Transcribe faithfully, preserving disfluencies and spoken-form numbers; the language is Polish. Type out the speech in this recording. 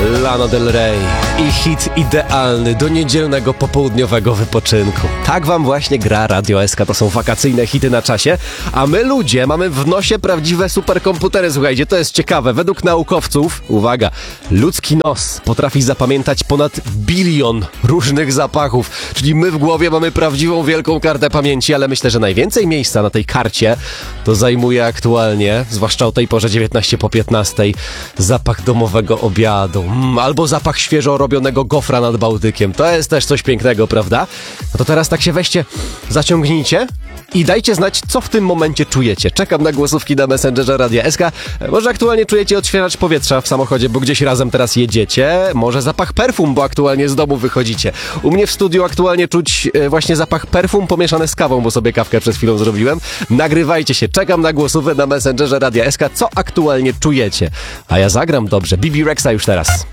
Lana Del Rey i hit idealny do niedzielnego popołudniowego wypoczynku. Tak wam właśnie gra Radio S K, to są wakacyjne hity na czasie, a my ludzie mamy w nosie prawdziwe superkomputery. Słuchajcie, to jest ciekawe. Według naukowców, uwaga, ludzki nos potrafi zapamiętać ponad bilion różnych zapachów, czyli my w głowie mamy prawdziwą wielką kartę pamięci, ale myślę, że najwięcej miejsca na tej karcie to zajmuje aktualnie, zwłaszcza o tej porze dziewiętnaście po piętnastej, zapach domowego obiadu, mm, albo zapach świeżo robionego gofra nad Bałtykiem. To jest też coś pięknego, prawda? No to teraz tak się weźcie, zaciągnijcie i dajcie znać, co w tym momencie czujecie. Czekam na głosówki na Messengerze Radia S K. Może aktualnie czujecie odświeżacz powietrza w samochodzie, bo gdzieś razem teraz jedziecie. Może zapach perfum, bo aktualnie z domu wychodzicie. U mnie w studiu aktualnie czuć e, właśnie zapach perfum pomieszany z kawą, bo sobie kawkę przed chwilą zrobiłem. Nagrywajcie się, czekam na głosówkę na Messengerze Radia S K, co aktualnie czujecie. A ja zagram dobrze. Bibi Rexa już teraz.